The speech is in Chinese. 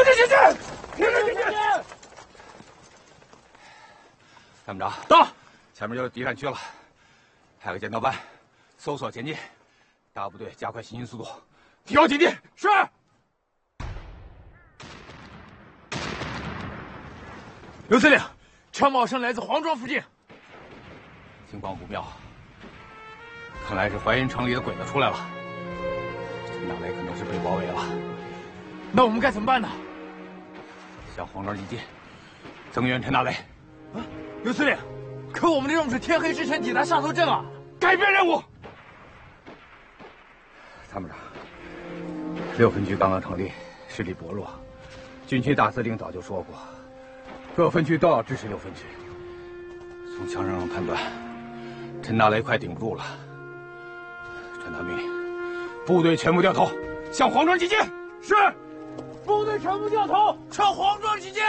进进去！停止进去！参谋长， 到， 前面就有敌占区了，派个尖刀班搜索前进，大部队加快行进速度，提高警惕。 是。刘司令，枪炮声来自黄庄附近， 情况不妙，看来是淮阴城里的鬼子出来了。陈大雷可能是被包围了。 那我们该怎么办呢？ 向黄庄急进，增援陈大雷。 啊，刘司令，可我们的任务是天黑之前抵达沙头镇啊！ 改变任务。参谋长，6分区刚刚成立，实力薄弱。军区大司令早就说过，各分区都要支持6分区。从枪声上判断，陈大雷快顶不住了。传达命令，部队全部掉头，向黄庄急进。 是，部队全部掉头，向黄庄急进。